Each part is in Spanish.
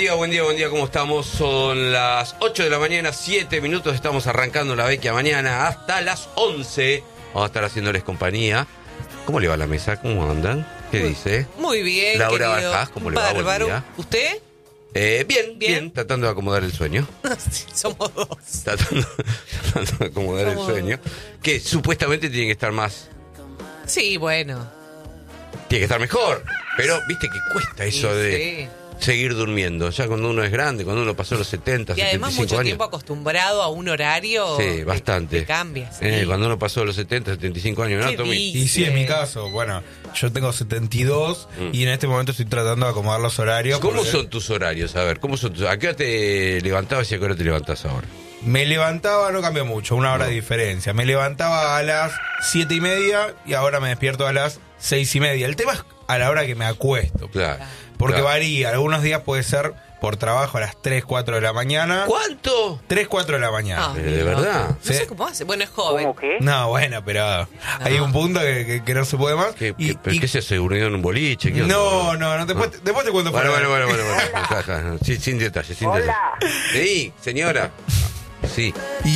buen día, ¿cómo estamos? Son las 8 de la mañana, 7 minutos, estamos arrancando la vecchia mañana hasta las 11. Vamos a estar haciéndoles compañía. ¿Cómo le va la mesa? ¿Cómo andan? ¿Qué dice? Muy bien, Laura querido. Bajás, ¿cómo le va? Buen Bárbaro. día. ¿Usted? Bien, tratando de acomodar el sueño. Sí, somos dos. Tratando de acomodar el sueño. Que supuestamente tiene que estar más... Sí, bueno. Tiene que estar mejor. Pero, viste que cuesta eso de seguir durmiendo. Ya cuando uno es grande, cuando uno pasó los 70, y además 75 mucho años. tiempo acostumbrado a un horario. Sí, bastante. Te cambia, sí. Cuando uno pasó los 70, 75 años, ¿no, ¿Qué Tommy? dice? Y sí, en mi caso, bueno, yo tengo 72 y en este momento estoy tratando de acomodar los horarios. ¿Cómo porque son tus horarios? A ver, ¿a qué hora te levantabas y a qué hora te levantás ahora? Me levantaba, no cambió mucho, una hora de diferencia. Me levantaba a las 7:30 y ahora me despierto a las 6:30. El tema es a la hora que me acuesto. Claro. Porque claro. varía, algunos días puede ser por trabajo a las 3, 4 de la mañana. ¿Cuánto? 3, 4 de la mañana. ¿De verdad? No Sí. sé cómo hace. Bueno, es joven. ¿Cómo qué? No, bueno, pero hay un punto que no se puede más. ¿Qué se aseguró en un boliche? ¿Qué onda? No, después te cuento. Bueno. Ja. Sí, sin detalles, Hola. Sí, señora. Sí.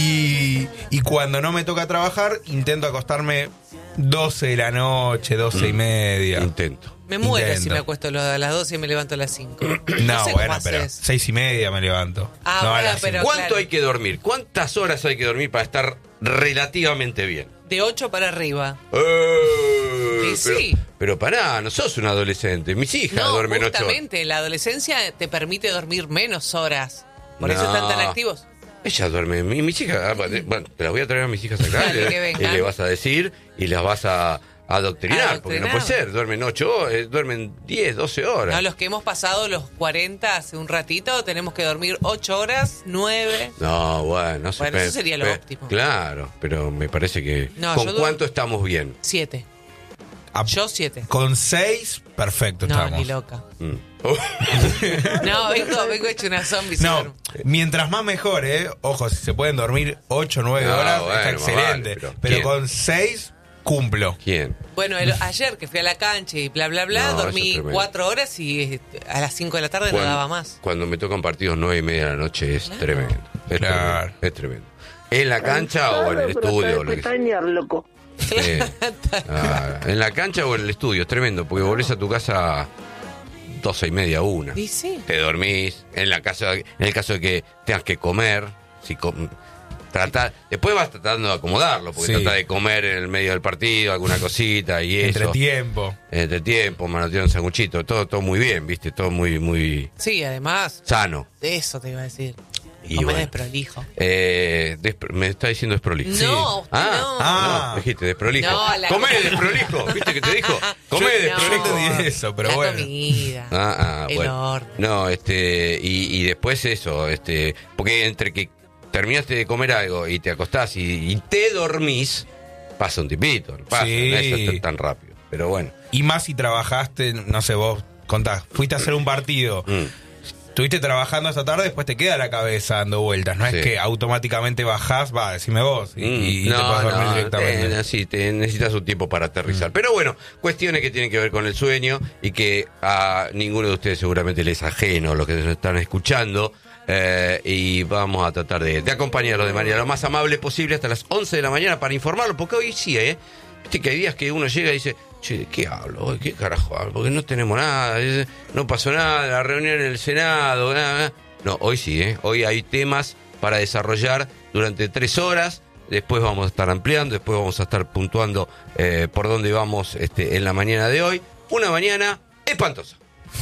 Y cuando no me toca trabajar, intento acostarme 12 de la noche, 12:30. Intento. Me muero Intento. si me acuesto a las 12 y me levanto a las 5. No, sé bueno, cómo pero haces. 6:30 me levanto. Ah, no, a bueno, las pero- 5. ¿Cuánto claro. hay que dormir? ¿Cuántas horas hay que dormir para estar relativamente bien? De 8 para arriba. Pero, sí. pero pará, no sos un adolescente. Mis hijas No, duermen 8 horas. justamente, la adolescencia te permite dormir menos horas. Por eso No. están tan activos. Ellas duermen, mis hijas, bueno, te las voy a traer a mis hijas acá Dale, que y vengan. le vas a decir y las vas a adoctrinar, porque no puede ser, duermen 8 horas, duermen 10, 12 horas. No, los que hemos pasado los 40 hace un ratito, tenemos que dormir 8 horas, 9. No, bueno, no sé. Bueno, eso sería lo óptimo. Claro, pero me parece que... No, ¿Con yo cuánto estamos bien? 7. Ah, Yo 7. Con 6, perfecto No, estamos. ni loca. Mm. No, vengo hecho una zombie. No, mientras más mejor, Ojo, si se pueden dormir 8, 9 No, horas, bueno, está más excelente. vale, pero ¿quién? con 6, cumplo. ¿Quién? Bueno, ayer que fui a la cancha y bla, bla, bla, No, eso es dormí tremendo. 4 horas y a las 5 de la tarde no daba más. Cuando me tocan partidos 9:30 de la noche es tremendo. Es Claro. tremendo. Es tremendo. ¿En la cancha o en el estudio? O lo que sea. Loco. Sí. ¿En la cancha o en el estudio? Es tremendo, porque volvés a tu casa 12:30, 1. Y sí. Te dormís. En el caso de que tengas que comer, después vas tratando de acomodarlo, porque Sí. trata de comer en el medio del partido, alguna cosita y eso. Entre tiempo. Manotear un sanguchito, todo muy bien, ¿viste? Todo muy, muy Sí, además, sano. eso te iba a decir. Y No me bueno. desprolijo. Me está diciendo desprolijo. No, usted no. No, dijiste desprolijo. No, la- Comé desprolijo, ¿viste que te dijo? Comé Yo desprolijo. entendí eso, pero la bueno. comida. El bueno. orden. No, y después eso, porque entre que terminaste de comer algo y te acostás y te dormís, pasa un tipito, no pasa, Sí. no es tan rápido, pero bueno. Y más si trabajaste, no sé, vos contás, fuiste a hacer un partido. Estuviste trabajando esta tarde, después te queda la cabeza dando vueltas. No Sí. es que automáticamente bajás, decime vos, y te puedes dormir directamente. Sí, necesitas un tiempo para aterrizar. Pero bueno, cuestiones que tienen que ver con el sueño y que a ninguno de ustedes seguramente les es ajeno lo que nos están escuchando. Y vamos a tratar de acompañarlos de manera lo más amable posible hasta las 11 de la mañana para informarlos, porque hoy sí, viste que hay días que uno llega y dice, che, ¿de qué hablo? ¿De qué carajo hablo? Porque no tenemos nada, no pasó nada, la reunión en el Senado, nada. No, hoy sí, hoy hay temas para desarrollar durante 3 horas. Después vamos a estar ampliando, después vamos a estar puntuando por dónde vamos en la mañana de hoy. Una mañana espantosa.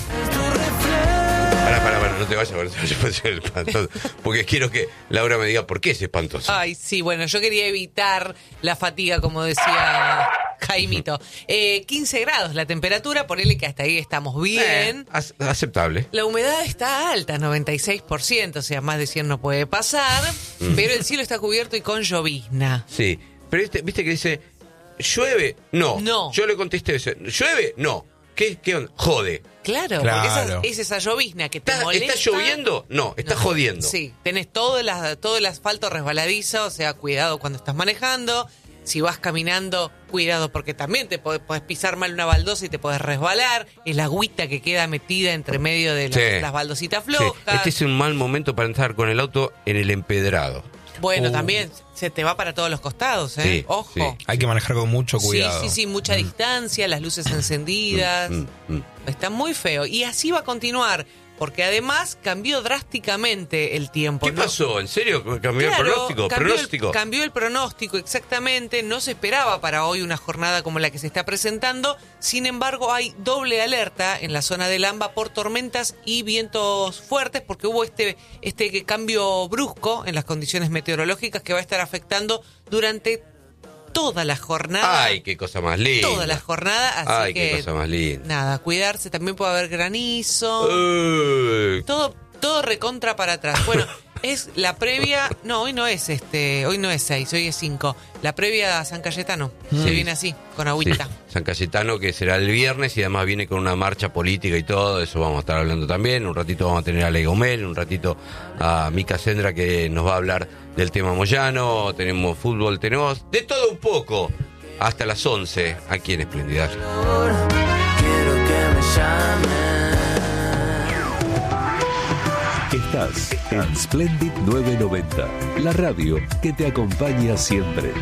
Pará, no te vayas a ser espantoso, porque quiero que Laura me diga por qué es espantoso. Ay, sí, bueno, yo quería evitar la fatiga, como decía Jaimito. 15 grados la temperatura, ponele que hasta ahí estamos bien. Aceptable. La humedad está alta, 96%, o sea, más de 100 no puede pasar, pero el cielo está cubierto y con llovizna. Sí, pero viste que dice, ¿llueve? No. No. Yo le contesté eso, ¿llueve? No. ¿Qué onda? Jode. Claro, Claro. porque es esa llovizna que te ¿Está molesta. lloviendo? No, está No. jodiendo. Sí, tenés todo el asfalto resbaladizo, o sea, cuidado cuando estás manejando. Si vas caminando, cuidado, porque también te podés pisar mal una baldosa y te podés resbalar. Es la agüita que queda metida entre medio de las baldositas flojas. Sí. Este es un mal momento para entrar con el auto en el empedrado. Bueno, también se te va para todos los costados, ¿eh? Sí, Ojo. sí. Hay que manejar con mucho cuidado. Sí, mucha distancia, las luces encendidas. Está muy feo. Y así va a continuar, porque además cambió drásticamente el tiempo. ¿Qué pasó? ¿En serio? ¿Cambió el pronóstico? Cambió el pronóstico, exactamente. No se esperaba para hoy una jornada como la que se está presentando. Sin embargo, hay doble alerta en la zona del AMBA por tormentas y vientos fuertes, porque hubo este cambio brusco en las condiciones meteorológicas que va a estar afectando durante toda la jornada. Ay, qué cosa más linda. Toda la jornada, así que qué cosa más linda. nada, cuidarse. También puede haber granizo. Todo recontra para atrás. Bueno, es la previa. No, hoy no es 6, hoy es 5. La previa a San Cayetano. Se viene así, con agüita. Sí, San Cayetano, que será el viernes y además viene con una marcha política y todo. De eso vamos a estar hablando también. Un ratito vamos a tener a Legomel, un ratito a Mica Sendra, que nos va a hablar del tema Moyano. Tenemos fútbol, tenemos de todo un poco. Hasta las 11 aquí en Espléndida. Quiero que me llamen. Estás en Splendid 990, la radio que te acompaña siempre.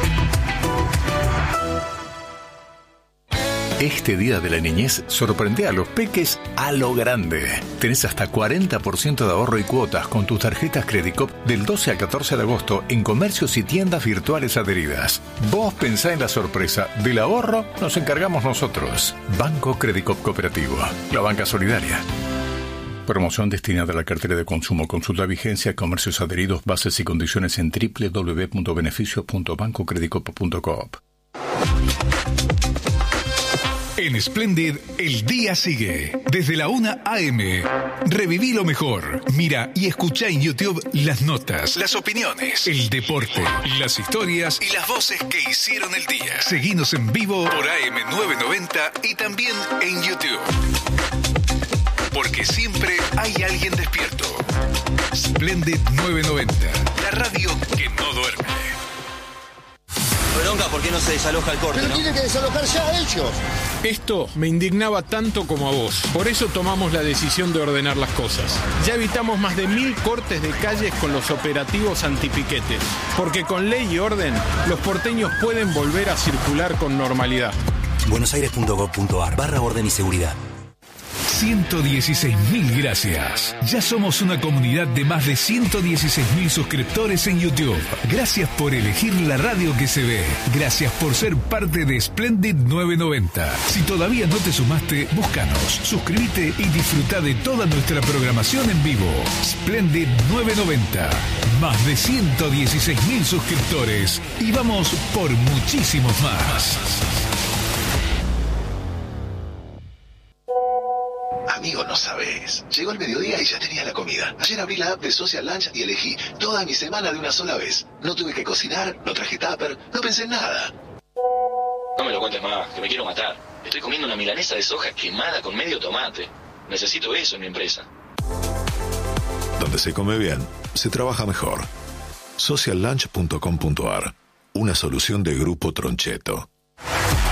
Este Día de la Niñez sorprende a los peques a lo grande. Tenés hasta 40% de ahorro y cuotas con tus tarjetas Credicop del 12 al 14 de agosto en comercios y tiendas virtuales adheridas. Vos pensá en la sorpresa. Del ahorro nos encargamos nosotros. Banco Credicop Cooperativo, la banca solidaria. Promoción destinada a la cartera de consumo. Consulta vigencia, comercios adheridos, bases y condiciones en www.beneficios.bancocredicoop.coop. En Splendid, el día sigue. Desde la 1 a.m. Reviví lo mejor. Mira y escucha en YouTube las notas, las opiniones, el deporte, las historias y las voces que hicieron el día. Seguinos en vivo por AM990 y también en YouTube. Porque siempre hay alguien despierto. Splendid 990, la radio que no duerme. Bronca, ¿por qué no se desaloja el corte? Pero tiene que desalojar ya ellos. Esto me indignaba tanto como a vos. Por eso tomamos la decisión de ordenar las cosas. Ya evitamos más de 1000 cortes de calles con los operativos antipiquetes. Porque con ley y orden, los porteños pueden volver a circular con normalidad. buenosaires.gov.ar/orden y seguridad. 116.000 gracias. Ya somos una comunidad de más de 116.000 suscriptores en YouTube. Gracias por elegir la radio que se ve. Gracias por ser parte de Splendid 990. Si todavía no te sumaste, búscanos, suscríbete y disfruta de toda nuestra programación en vivo. Splendid 990. Más de 116.000 suscriptores. Y vamos por muchísimos más. Amigo, no sabes. Llegó el mediodía y ya tenía la comida. Ayer abrí la app de Social Lunch y elegí toda mi semana de una sola vez. No tuve que cocinar, no traje tupper, no pensé en nada. No me lo cuentes más, que me quiero matar. Estoy comiendo una milanesa de soja quemada con medio tomate. Necesito eso en mi empresa. Donde se come bien, se trabaja mejor. Sociallunch.com.ar. Una solución de Grupo Troncheto.